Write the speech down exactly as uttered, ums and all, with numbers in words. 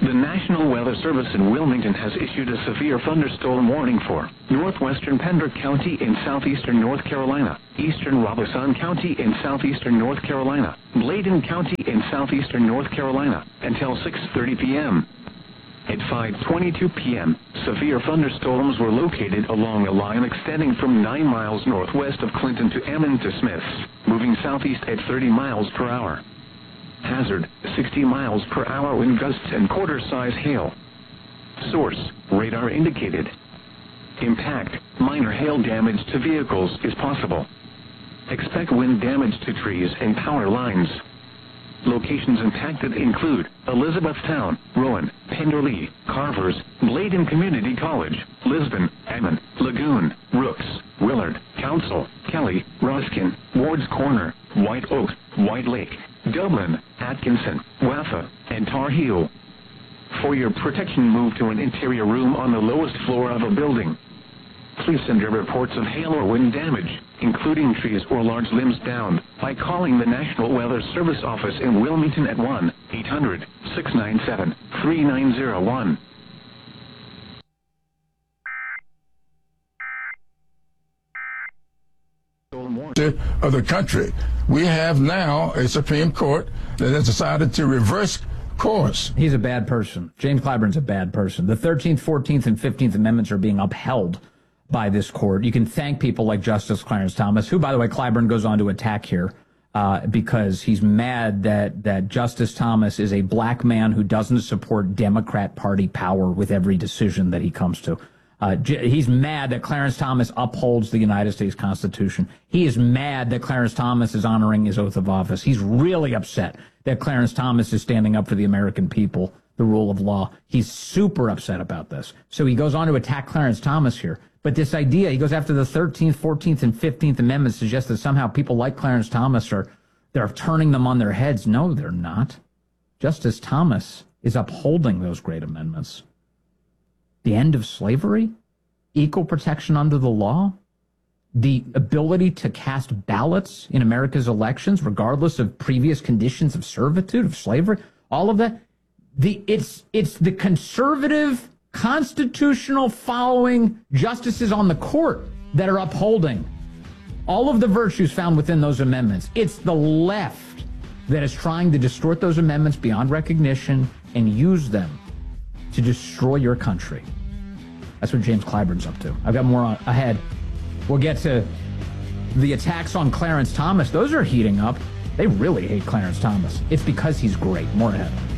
The National Weather Service in Wilmington has issued a severe thunderstorm warning for northwestern Pender County in southeastern North Carolina, eastern Robeson County in southeastern North Carolina, Bladen County in southeastern North Carolina, until six thirty p m At five twenty-two p m, severe thunderstorms were located along a line extending from nine miles northwest of Clinton to Ammon to Smiths, moving southeast at thirty miles per hour. Hazard, sixty miles per hour wind gusts and quarter-size hail. Source, radar indicated. Impact, minor hail damage to vehicles is possible. Expect wind damage to trees and power lines. Locations impacted include Elizabethtown, Rowan, Penderley, Carvers, Bladen Community College, Lisbon, Ammon, Lagoon, Rooks, Willard, Council, Kelly, Ruskin, Ward's Corner, White Oak, White Lake, Dublin, Atkinson, Waffa, and Tar Heel. For your protection, move to an interior room on the lowest floor of a building. Please send your reports of hail or wind damage, including trees or large limbs down, by calling the National Weather Service office in Wilmington at one eight hundred, six nine seven, three nine zero one. Of the country. We have now a Supreme Court that has decided to reverse course. He's a bad person. James Clyburn's a bad person. The thirteenth, fourteenth, and fifteenth Amendments are being upheld by this court. You can thank people like Justice Clarence Thomas, who, by the way, Clyburn goes on to attack here uh, because he's mad that, that Justice Thomas is a black man who doesn't support Democrat Party power with every decision that he comes to. Uh, he's mad that Clarence Thomas upholds the United States Constitution. He is mad that Clarence Thomas is honoring his oath of office. He's really upset that Clarence Thomas is standing up for the American people, the rule of law. He's super upset about this. So he goes on to attack Clarence Thomas here. But this idea, he goes after the thirteenth, fourteenth, and fifteenth Amendments, suggests that somehow people like Clarence Thomas are they're turning them on their heads. No, they're not. Justice Thomas is upholding those great amendments. The end of slavery, equal protection under the law, the ability to cast ballots in America's elections, regardless of previous conditions of servitude, of slavery, all of that. The it's it's the conservative, constitutional following justices on the court that are upholding all of the virtues found within those amendments. It's the left that is trying to distort those amendments beyond recognition and use them to destroy your country. That's what James Clyburn's up to. I've got more on, ahead. We'll get to the attacks on Clarence Thomas. Those are heating up. They really hate Clarence Thomas. It's because he's great. More ahead.